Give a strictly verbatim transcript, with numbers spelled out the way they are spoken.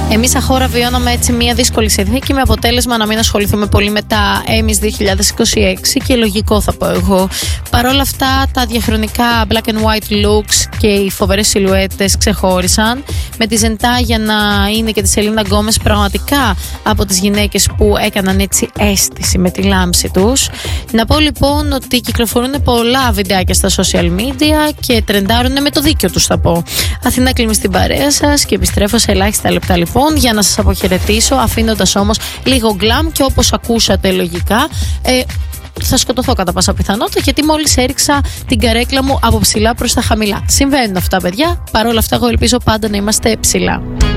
Εμείς σαν χώρα βιώναμε έτσι μια δύσκολη συνθήκη, με αποτέλεσμα να μην ασχοληθούμε πολύ με τα Emmys δύο χιλιάδες είκοσι έξι, και λογικό θα πω εγώ. Παρ' όλα αυτά, τα διαχρονικά black and white looks και οι φοβερές σιλουέτες ξεχώρισαν, με τη Ζεντάγια να είναι και τη Σελίνα Γκόμες πραγματικά από τις γυναίκες που έκαναν έτσι αίσθηση με τη λάμψη τους. Να πω λοιπόν ότι κυκλοφορούν πολλά βιντεάκια στα social media και τρεντάρουν με το δίκιο τους, θα πω. Αθηνά κλείνει στην παρέα σας και επιστρέφω σε ελάχιστα λεπτά λοιπόν για να σας αποχαιρετήσω, αφήνοντας όμως λίγο γκλαμ, και όπως ακούσατε λογικά ε, θα σκοτωθώ κατά πάσα πιθανότητα, γιατί μόλις έριξα την καρέκλα μου από ψηλά προς τα χαμηλά. Συμβαίνουν αυτά, παιδιά. Παρ' όλα αυτά, εγώ ελπίζω πάντα να είμαστε ψηλά.